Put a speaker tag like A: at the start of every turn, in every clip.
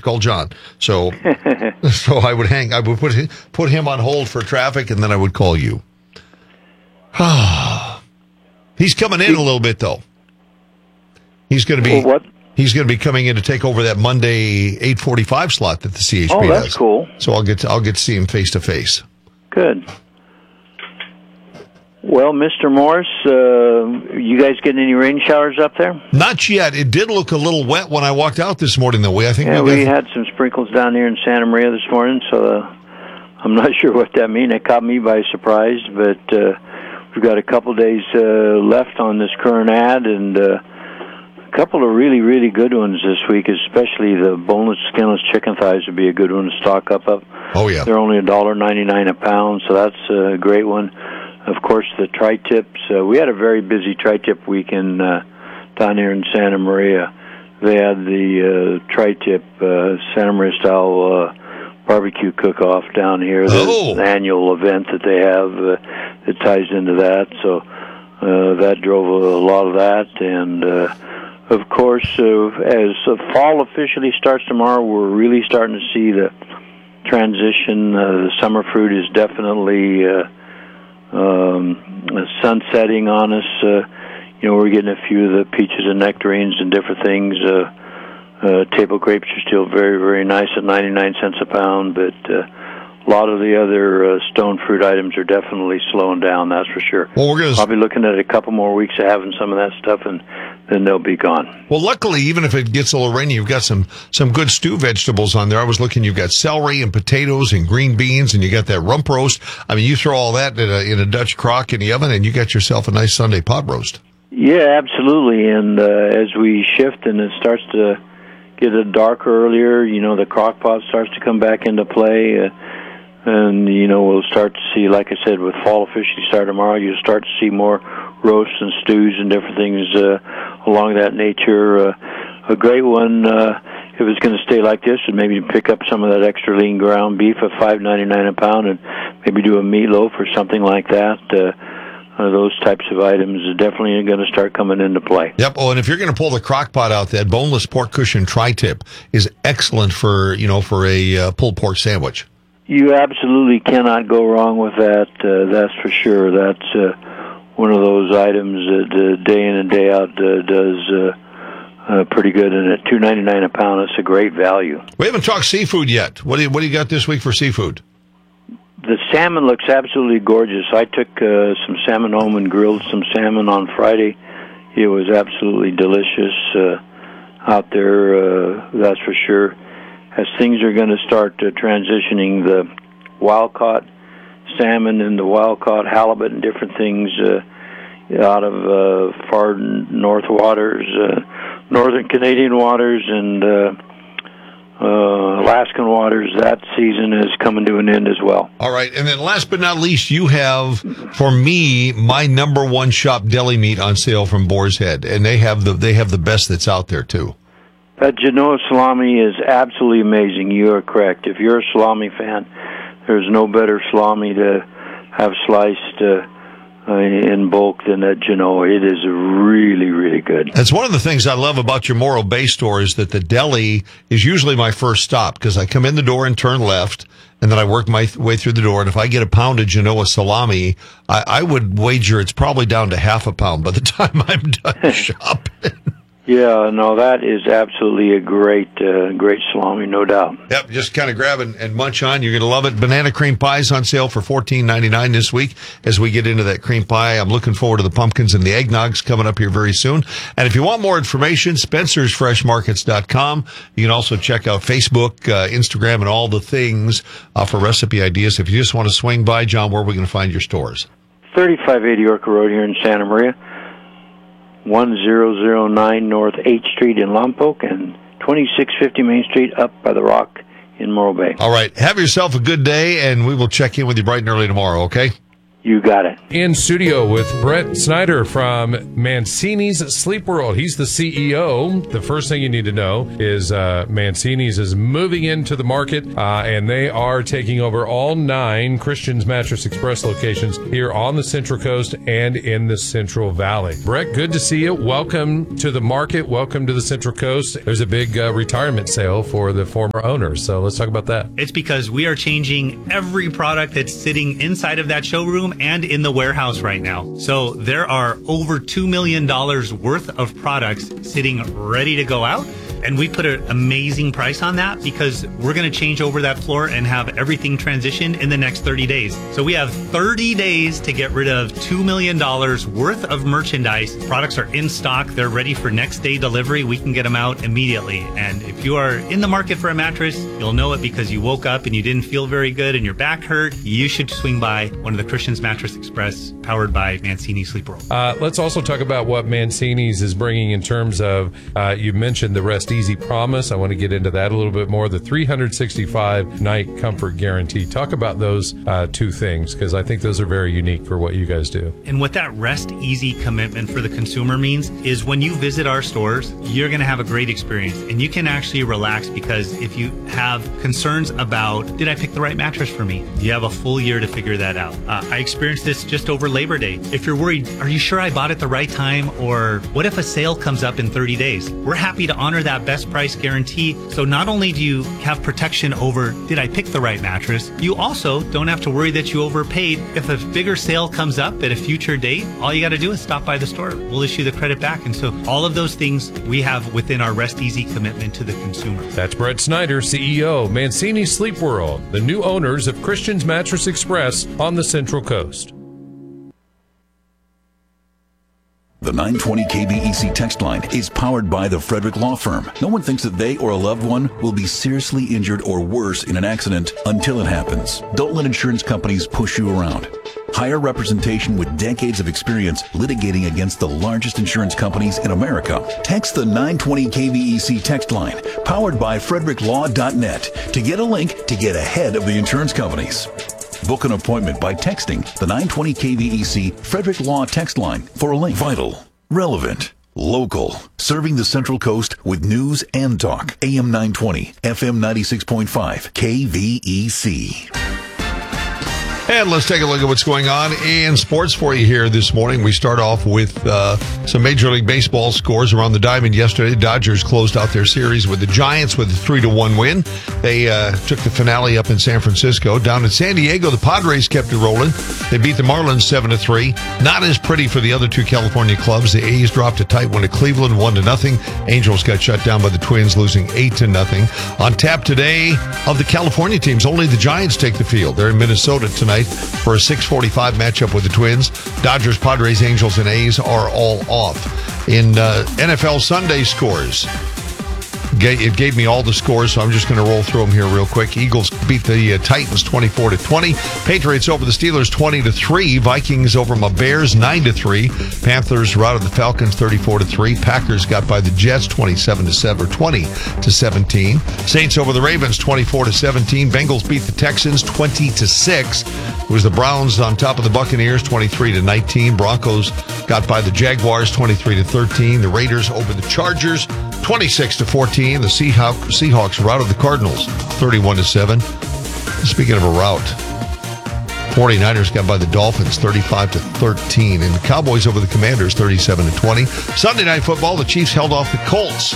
A: to call John. So I would put him on hold for traffic, and then I would call you. He's coming in a little bit, though. He's going to be He's going to be coming in to take over that Monday 8:45 slot that the CHP has.
B: Oh, that's cool.
A: So I'll get to see him face to face.
B: Good. Well, Mr. Morris, you guys getting any rain showers up there?
A: Not yet. It did look a little wet when I walked out this morning, though. I think
B: we had some sprinkles down here in Santa Maria this morning, so I'm not sure what that means. It caught me by surprise, but we've got a couple days left on this current ad, and a couple of really, really good ones this week, especially the boneless, skinless chicken thighs would be a good one to stock up of.
A: Oh, yeah.
B: They're only $1.99 a pound, so that's a great one. Of course, the tri-tips. We had a very busy tri-tip weekend down here in Santa Maria. They had the tri-tip Santa Maria-style barbecue cook-off down here. There's an annual event that they have that ties into that. So that drove a lot of that. And, of course, as fall officially starts tomorrow, we're really starting to see the transition. The summer fruit is definitely sunsetting on us. We're getting a few of the peaches and nectarines and different things. Table grapes are still very, very nice at 99 cents a pound, but a lot of the other stone fruit items are definitely slowing down, that's for sure.
A: Well,
B: I'll be looking at a couple more weeks of having some of that stuff, and then they'll be gone.
A: Well, luckily, even if it gets a little rainy, you've got some good stew vegetables on there. I was looking, you've got celery and potatoes and green beans, and you got that rump roast. I mean, you throw all that in a Dutch crock in the oven, and you got yourself a nice Sunday pot roast.
B: Yeah, absolutely. And as we shift and it starts to get a darker earlier, the crock pot starts to come back into play. And, we'll start to see, like I said, with fall officially start tomorrow, you'll start to see more roasts and stews and different things along that nature. A great one, if it's going to stay like this, would maybe pick up some of that extra lean ground beef at $5.99 a pound and maybe do a meatloaf or something like that. Those types of items are definitely going to start coming into play.
A: Yep. Oh, and if you're going to pull the crock pot out, that boneless pork cushion tri-tip is excellent for a pulled pork sandwich.
B: You absolutely cannot go wrong with that. That's for sure. That's one of those items that day in and day out does pretty good. And at $2.99 a pound, it's a great value.
A: We haven't talked seafood yet. What do you got this week for seafood?
B: The salmon looks absolutely gorgeous. I took some salmon home and grilled some salmon on Friday. It was absolutely delicious out there, that's for sure. As things are going to start transitioning, the wild-caught salmon and the wild-caught halibut and different things out of far north waters, northern Canadian waters, and Alaskan waters, that season is coming to an end as well.
A: All right, and then last but not least, you have, for me, my number one shop deli meat on sale from Boar's Head, and they have the best that's out there too. That
B: Genoa salami is absolutely amazing. You are correct. If you're a salami fan, there's no better salami to have sliced in bulk than that Genoa. It is really, really good.
A: That's one of the things I love about your Morro Bay store is that the deli is usually my first stop because I come in the door and turn left, and then I work my way through the door. And if I get a pound of Genoa salami, I would wager it's probably down to half a pound by the time I'm done shopping.
B: Yeah, no, that is absolutely a great salami, no doubt.
A: Yep, just kind of grab and munch on. You're going to love it. Banana cream pie's on sale for $14.99 this week. As we get into that cream pie, I'm looking forward to the pumpkins and the eggnogs coming up here very soon. And if you want more information, spencersfreshmarkets.com. You can also check out Facebook, Instagram, and all the things for recipe ideas. If you just want to swing by, John, where are we going to find your stores?
B: 3580 Orca Road here in Santa Maria. 1009 North 8th Street in Lompoc, and 2650 Main Street up by the Rock in Morro Bay.
A: All right. Have yourself a good day, and we will check in with you bright and early tomorrow, okay?
B: You got it.
C: In studio with Brett Snyder from Mancini's Sleep World. He's the CEO. The first thing you need to know is Mancini's is moving into the market, and they are taking over all 9 Christian's Mattress Express locations here on the Central Coast and in the Central Valley. Brett, good to see you. Welcome to the market. Welcome to the Central Coast. There's a big retirement sale for the former owners, so let's talk about that.
D: It's because we are changing every product that's sitting inside of that showroom and in the warehouse right now. So there are over $2 million worth of products sitting ready to go out. And we put an amazing price on that because we're going to change over that floor and have everything transitioned in the next 30 days. So we have 30 days to get rid of $2 million worth of merchandise. Products are in stock. They're ready for next day delivery. We can get them out immediately. And if you are in the market for a mattress, you'll know it because you woke up and you didn't feel very good and your back hurt. You should swing by one of the Christian's Mattress Express powered by Mancini Sleep World.
C: Let's also talk about what Mancini's is bringing in terms of, you mentioned the Rest Easy Promise. I want to get into that a little bit more. The 365-night comfort guarantee. Talk about those 2 things, because I think those are very unique for what you guys do.
D: And what that Rest Easy commitment for the consumer means is when you visit our stores, you're going to have a great experience and you can actually relax, because if you have concerns about, did I pick the right mattress for me? You have a full year to figure that out. I experienced this just over Labor Day. If you're worried, are you sure I bought it the right time? Or what if a sale comes up in 30 days? We're happy to honor that best price guarantee. So not only do you have protection over, did I pick the right mattress? You also don't have to worry that you overpaid. If a bigger sale comes up at a future date, all you got to do is stop by the store. We'll issue the credit back. And so all of those things we have within our Rest Easy commitment to the consumer.
C: That's Brett Snyder, CEO, Mancini Sleep World, the new owners of Christian's Mattress Express on the Central Coast.
E: The 920 KBEC text line is powered by the Frederick Law Firm. No one thinks that they or a loved one will be seriously injured or worse in an accident until it happens. Don't let insurance companies push you around. Hire representation with decades of experience litigating against the largest insurance companies in America. Text the 920 KBEC text line, powered by FrederickLaw.net, to get a link to get ahead of the insurance companies. Book an appointment by texting the 920 KVEC Frederick Law text line for a link. Vital, relevant, local, serving the Central Coast with news and talk. AM 920, FM 96.5, KVEC.
A: And let's take a look at what's going on in sports for you here this morning. We start off with some Major League Baseball scores around the diamond yesterday. The Dodgers closed out their series with the Giants with a 3-1 win. They took the finale up in San Francisco. Down in San Diego, the Padres kept it rolling. They beat the Marlins 7-3. Not as pretty for the other 2 California clubs. The A's dropped a tight one to Cleveland, 1-0. Angels got shut down by the Twins, losing 8-0. On tap today of the California teams, only the Giants take the field. They're in Minnesota tonight for a 6:45 matchup with the Twins. Dodgers, Padres, Angels, and A's are all off. In NFL Sunday scores, it gave me all the scores, so I'm just going to roll through them here real quick. Eagles beat the Titans 24-20. Patriots over the Steelers 20-3. Vikings over my Bears 9-3. Panthers routed the Falcons 34-3. Packers got by the Jets 27-7 or 20-17. Saints over the Ravens 24-17. Bengals beat the Texans 20-6. It was the Browns on top of the Buccaneers 23-19. Broncos got by the Jaguars 23-13. The Raiders over the Chargers 26-14. The Seahawks routed the Cardinals 31-7. Speaking of a rout, 49ers got by the Dolphins 35-13. And the Cowboys over the Commanders 37-20. Sunday Night Football, the Chiefs held off the Colts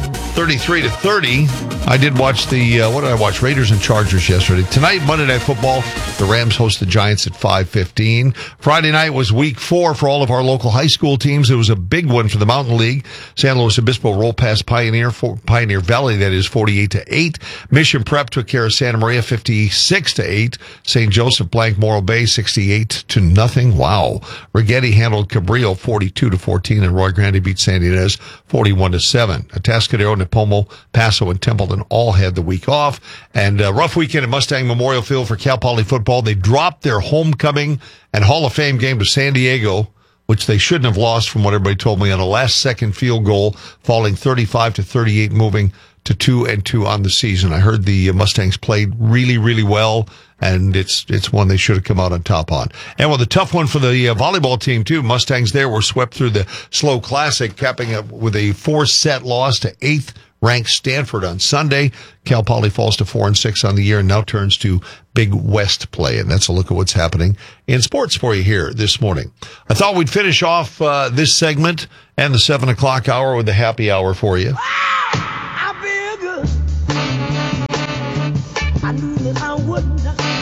A: 33-30. I did watch what did I watch? Raiders and Chargers yesterday. Tonight, Monday Night Football, the Rams host the Giants at 5:15. Friday night was week 4 for all of our local high school teams. It was a big one for the Mountain League. San Luis Obispo rolled past Pioneer Valley, that is 48-8. Mission Prep took care of Santa Maria 56-8. St. Joseph blanked Morro Bay 68-0. Wow. Rigetti handled Cabrillo 42-14, and Roy Grande beat San Ynez 41-7. Atascadero, Nipomo, Paso, and Templeton all had the week off. And a rough weekend at Mustang Memorial Field for Cal Poly football. They dropped their homecoming and Hall of Fame game to San Diego, which they shouldn't have lost from what everybody told me, on a last-second field goal, falling 35-38, moving to 2-2 on the season. I heard the Mustangs played really, really well, and it's one they should have come out on top on. And with a tough one for the volleyball team, too. Mustangs there were swept through the SLO Classic, capping up with a 4-set loss to 8th-ranked Stanford on Sunday. Cal Poly falls to 4-6 on the year and now turns to Big West play. And that's a look at what's happening in sports for you here this morning. I thought we'd finish off this segment and the 7 o'clock hour with the happy hour for you.
F: I feel good. I knew that I wouldn't.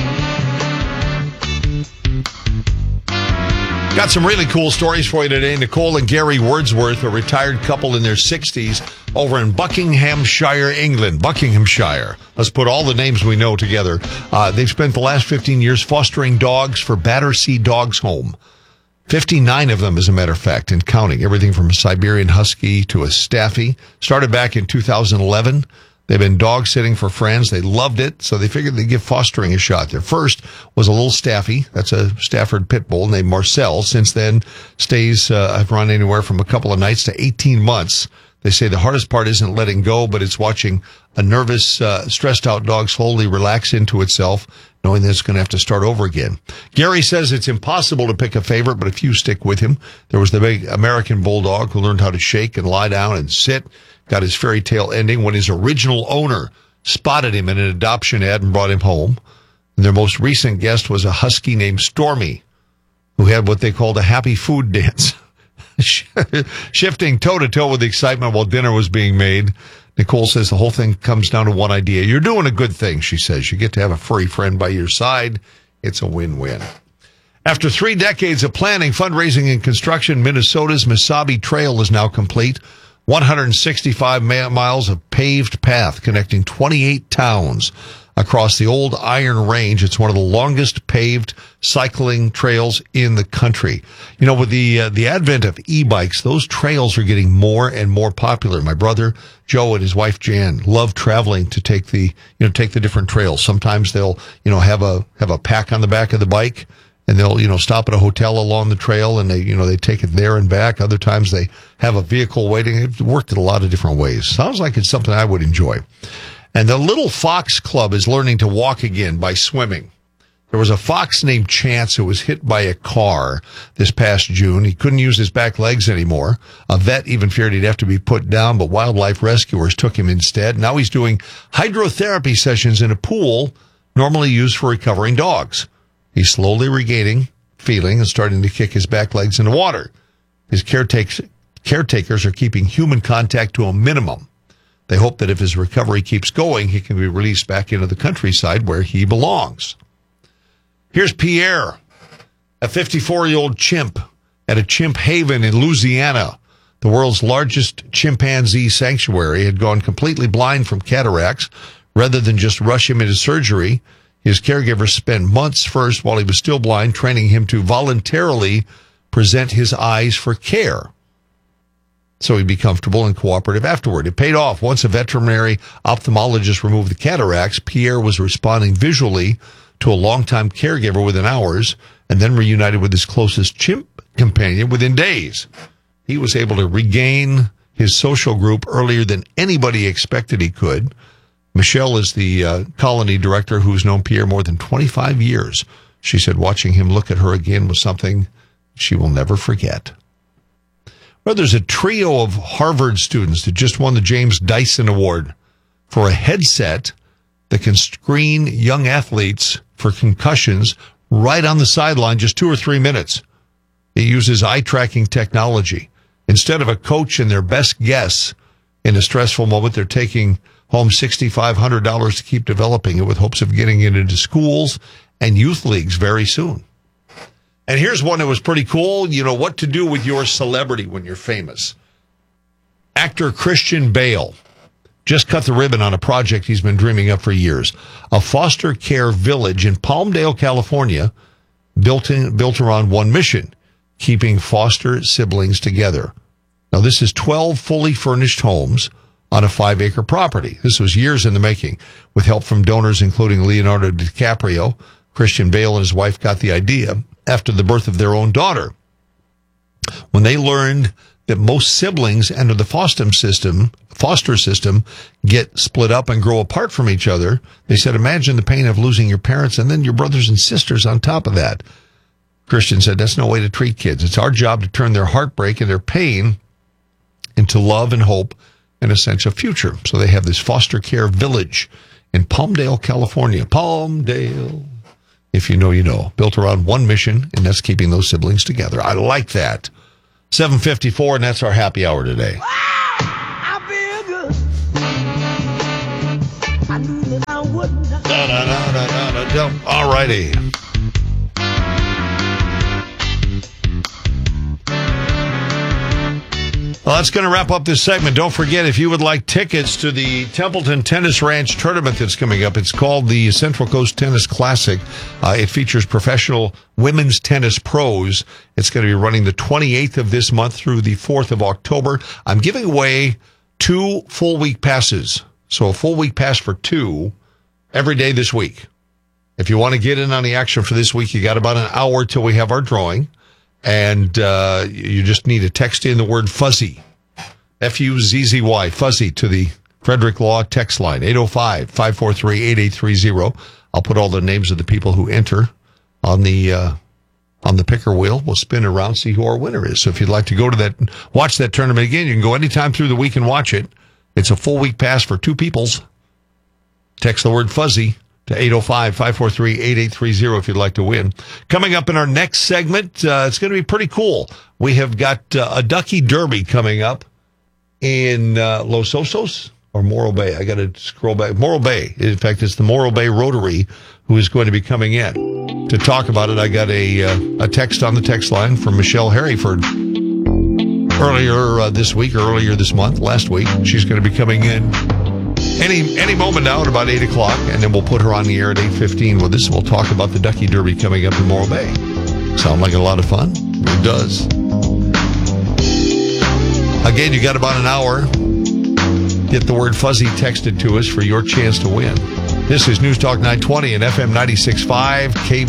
A: Got some really cool stories for you today. Nicole and Gary Wordsworth, a retired couple in their 60s over in Buckinghamshire, England. Buckinghamshire. Let's put all the names we know together. They've spent the last 15 years fostering dogs for Battersea Dogs Home. 59 of them, as a matter of fact, and counting. Everything from a Siberian Husky to a Staffy. Started back in 2011. They've been dog sitting for friends. They loved it, so they figured they'd give fostering a shot. Their first was a little Staffy. That's a Stafford pit bull named Marcel. Since then, stays have run anywhere from a couple of nights to 18 months. They say the hardest part isn't letting go, but it's watching a nervous, stressed out dog slowly relax into itself, knowing that it's going to have to start over again. Gary says it's impossible to pick a favorite, but a few stick with him. There was the big American Bulldog who learned how to shake and lie down and sit. Got his fairy tale ending when his original owner spotted him in an adoption ad and brought him home. And their most recent guest was a husky named Stormy, who had what they called a happy food dance, shifting toe-to-toe with excitement while dinner was being made. Nicole says the whole thing comes down to one idea. You're doing a good thing, she says. You get to have a furry friend by your side. It's a win-win. After 3 decades of planning, fundraising, and construction, Minnesota's Mesabi Trail is now complete. 165 miles of paved path connecting 28 towns across the old Iron Range. It's one of the longest paved cycling trails in the country. You know, with the advent of e-bikes, those trails are getting more and more popular. My brother Joe and his wife Jan love traveling to take the different trails. Sometimes they'll, have a pack on the back of the bike, and they'll, stop at a hotel along the trail and they take it there and back. Other times they have a vehicle waiting. It's worked in a lot of different ways. Sounds like it's something I would enjoy. And the Little Fox Club is learning to walk again by swimming. There was a fox named Chance who was hit by a car this past June. He couldn't use his back legs anymore. A vet even feared he'd have to be put down, but wildlife rescuers took him instead. Now he's doing hydrotherapy sessions in a pool normally used for recovering dogs. He's slowly regaining feeling and starting to kick his back legs in the water. His caretakers are keeping human contact to a minimum. They hope that if his recovery keeps going, he can be released back into the countryside where he belongs. Here's Pierre, a 54-year-old chimp at a chimp haven in Louisiana. The world's largest chimpanzee sanctuary had gone completely blind from cataracts. Rather than just rush him into surgery, his caregivers spent months first, while he was still blind, training him to voluntarily present his eyes for care, so he'd be comfortable and cooperative afterward. It paid off. Once a veterinary ophthalmologist removed the cataracts, Pierre was responding visually to a longtime caregiver within hours, and then reunited with his closest chimp companion within days. He was able to regain his social group earlier than anybody expected he could. Michelle is the colony director who's known Pierre more than 25 years. She said watching him look at her again was something she will never forget. Well, there's a trio of Harvard students that just won the James Dyson Award for a headset that can screen young athletes for concussions right on the sideline, just 2 or 3 minutes. It uses eye tracking technology. Instead of a coach and their best guess in a stressful moment, they're taking home $6,500 to keep developing it with hopes of getting it into schools and youth leagues very soon. And here's one that was pretty cool. You know what to do with your celebrity when you're famous. Actor Christian Bale just cut the ribbon on a project he's been dreaming up for years. A foster care village in Palmdale, California, built around one mission, keeping foster siblings together. Now, this is 12 fully furnished homes on a 5-acre property. This was years in the making. With help from donors, including Leonardo DiCaprio, Christian Bale and his wife got the idea after the birth of their own daughter. When they learned that most siblings under the foster system get split up and grow apart from each other. They said, imagine the pain of losing your parents and then your brothers and sisters on top of that. Christian said, that's no way to treat kids. It's our job to turn their heartbreak and their pain into love and hope and a sense of future. So they have this foster care village in Palmdale, California. Palmdale, if you know, you know. Built around one mission, and that's keeping those siblings together. I like that. 7:54, and that's our happy hour today.
F: I feel good. I knew that I wouldn't.
A: All righty. Well, that's going to wrap up this segment. Don't forget, if you would like tickets to the Templeton Tennis Ranch tournament that's coming up, it's called the Central Coast Tennis Classic. It features professional women's tennis pros. It's going to be running the 28th of this month through the 4th of October. I'm giving away 2 full week passes. So a full week pass for 2 every day this week. If you want to get in on the action for this week, you got about an hour till we have our drawing. And you just need to text in the word fuzzy, F-U-Z-Z-Y, fuzzy, to the Frederick Law text line, 805-543-8830. I'll put all the names of the people who enter on the picker wheel. We'll spin around, see who our winner is. So if you'd like to go to that, watch that tournament again, you can go anytime through the week and watch it. It's a full week pass for 2 peoples. Text the word fuzzy to 805-543-8830 if you'd like to win. Coming up in our next segment, it's going to be pretty cool. We have got a Ducky Derby coming up in Los Osos or Morro Bay. I got to scroll back. Morro Bay. In fact, it's the Morro Bay Rotary who is going to be coming in. To talk about it, I got a text on the text line from Michelle Harryford earlier this week, earlier this month, last week. She's going to be coming in any moment now at about 8 o'clock, and then we'll put her on the air at 8:15 with us. We'll talk about the Ducky Derby coming up in Morro Bay. Sound like a lot of fun? It does. Again, you got about an hour. Get the word fuzzy texted to us for your chance to win. This is News Talk 920 and FM 96.5 KB.